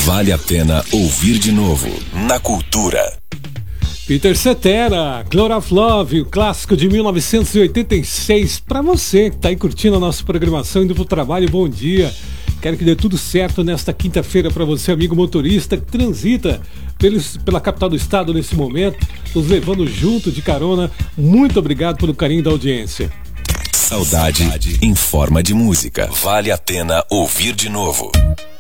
Vale a pena ouvir de novo na Cultura. Peter Cetera, Glory of Love, o clássico de 1986. Para você que tá aí curtindo a nossa programação, indo pro trabalho, bom dia. Quero que dê tudo certo nesta quinta-feira para você, amigo motorista que transita pela capital do estado nesse momento, nos levando junto de carona. Muito obrigado pelo carinho da audiência. Saudade em forma de música. Vale a pena ouvir de novo.